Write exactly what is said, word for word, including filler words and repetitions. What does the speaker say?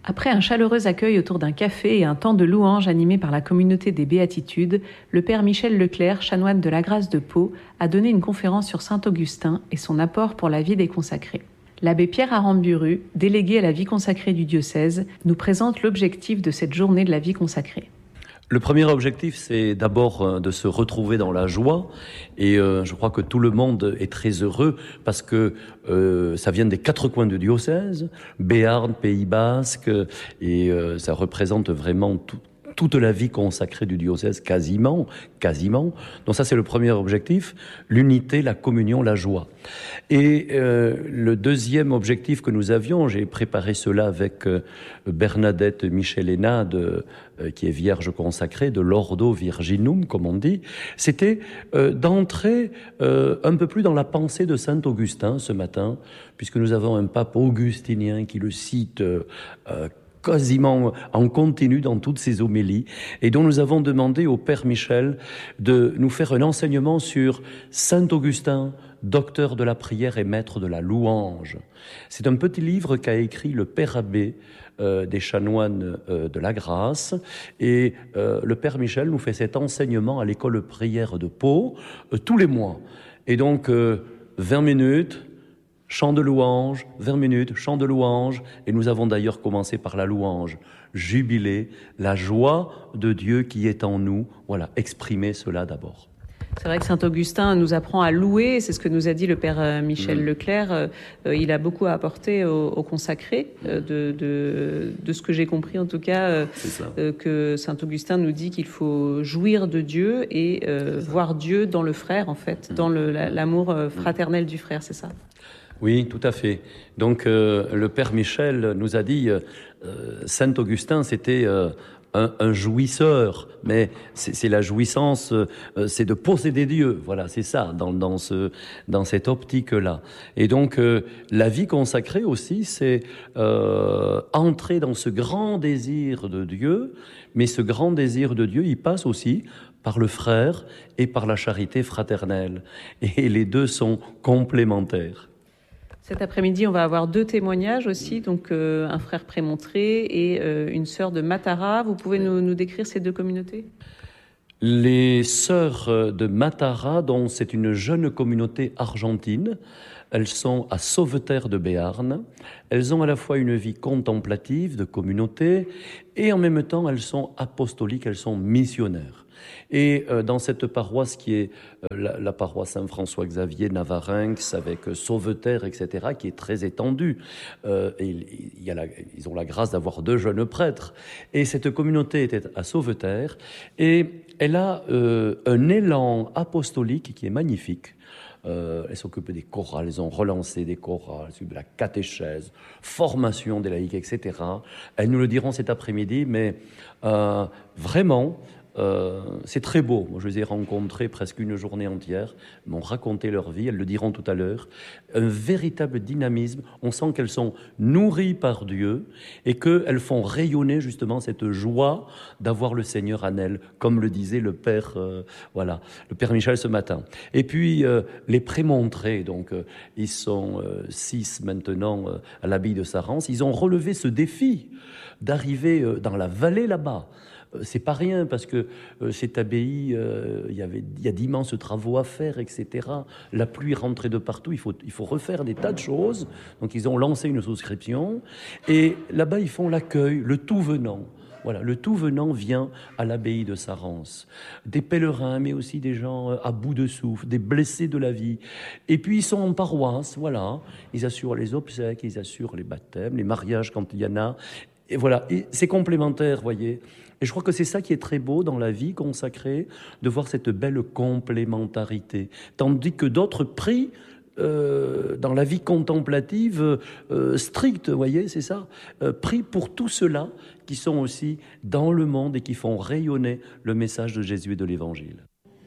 Après un chaleureux accueil autour d'un café et un temps de louange animé par la communauté des Béatitudes, le père Michel Leclerc, chanoine de la Grâce de Pau, a donné une conférence sur saint Augustin et son apport pour la vie des consacrés. L'abbé Pierre Aramburu, délégué à la vie consacrée du diocèse, nous présente l'objectif de cette journée de la vie consacrée. Le premier objectif, c'est d'abord de se retrouver dans la joie, et euh, je crois que tout le monde est très heureux parce que euh, ça vient des quatre coins du diocèse, Béarn, Pays Basque, et euh, ça représente vraiment tout. toute la vie consacrée du diocèse, quasiment, quasiment. Donc ça, c'est le premier objectif, l'unité, la communion, la joie. Et euh, le deuxième objectif que nous avions, j'ai préparé cela avec euh, Bernadette Michelena, de, euh, qui est vierge consacrée, de l'Ordo Virginum, comme on dit, c'était euh, d'entrer euh, un peu plus dans la pensée de saint Augustin ce matin, puisque nous avons un pape augustinien qui le cite euh, euh, quasiment en continu dans toutes ses homélies, et dont nous avons demandé au Père Michel de nous faire un enseignement sur saint Augustin, docteur de la prière et maître de la louange. C'est un petit livre qu'a écrit le Père Abbé euh, des chanoines euh, de la Grâce, et euh, le Père Michel nous fait cet enseignement à l'école de prière de Pau euh, tous les mois. Et donc, euh, vingt minutes, chant de louange, vingt minutes, chant de louange, et nous avons d'ailleurs commencé par la louange. Jubilé, la joie de Dieu qui est en nous. Voilà, exprimer cela d'abord. C'est vrai que saint Augustin nous apprend à louer, c'est ce que nous a dit le père Michel mmh. Leclerc. Euh, il a beaucoup à apporter aux, aux consacrés, euh, de, de, de ce que j'ai compris en tout cas, euh, euh, que saint Augustin nous dit qu'il faut jouir de Dieu et euh, voir Dieu dans le frère, en fait, mmh. dans le, la, l'amour fraternel du frère, c'est ça ? Oui, tout à fait. Donc euh, le Père Michel nous a dit, euh, saint Augustin, c'était euh, un, un jouisseur, mais c'est, c'est la jouissance, euh, c'est de posséder Dieu. Voilà, c'est ça, dans, dans, ce, dans cette optique-là. Et donc euh, la vie consacrée aussi, c'est euh, entrer dans ce grand désir de Dieu, mais ce grand désir de Dieu, il passe aussi par le frère et par la charité fraternelle. Et les deux sont complémentaires. Cet après-midi, on va avoir deux témoignages aussi, donc euh, un frère prémontré et euh, une sœur de Matara. Vous pouvez nous, nous décrire ces deux communautés ? Les sœurs de Matara, dont c'est une jeune communauté argentine, elles sont à Sauveterre de Béarn. Elles ont à la fois une vie contemplative de communauté et en même temps elles sont apostoliques, elles sont missionnaires. Et euh, dans cette paroisse qui est euh, la, la paroisse Saint-François-Xavier Navarinx avec euh, Sauveterre, et cetera, qui est très étendue, euh, et il y a la, ils ont la grâce d'avoir deux jeunes prêtres. Et cette communauté était à Sauveterre et elle a euh, un élan apostolique qui est magnifique. Euh, elles s'occupent des chorales, elles ont relancé des chorales, de la catéchèse, formation des laïcs, et cetera. Elles nous le diront cet après-midi, mais euh, vraiment, Euh, c'est très beau. Moi, je les ai rencontrées presque une journée entière. Elles m'ont raconté leur vie, elles le diront tout à l'heure. Un véritable dynamisme. On sent qu'elles sont nourries par Dieu et qu'elles font rayonner justement cette joie d'avoir le Seigneur en elles, comme le disait le Père, euh, voilà, le Père Michel ce matin. Et puis, euh, les prémontrés, donc, euh, ils sont euh, six maintenant euh, à l'abbaye de Sarrance. Ils ont relevé ce défi d'arriver euh, dans la vallée là-bas. C'est pas rien parce que euh, cette abbaye, euh, il y avait, il y a d'immenses travaux à faire, et cetera. La pluie rentrait de partout. Il faut, il faut refaire des tas de choses. Donc ils ont lancé une souscription et là-bas ils font l'accueil, le tout venant. Voilà, le tout venant vient à l'abbaye de Sarrance. Des pèlerins, mais aussi des gens à bout de souffle, des blessés de la vie. Et puis ils sont en paroisse, voilà. Ils assurent les obsèques, ils assurent les baptêmes, les mariages quand il y en a. Et voilà, et c'est complémentaire, voyez. Et je crois que c'est ça qui est très beau dans la vie consacrée, de voir cette belle complémentarité. Tandis que d'autres prient euh, dans la vie contemplative euh, stricte, vous voyez, c'est ça, euh, prient pour tous ceux-là qui sont aussi dans le monde et qui font rayonner le message de Jésus et de l'Évangile.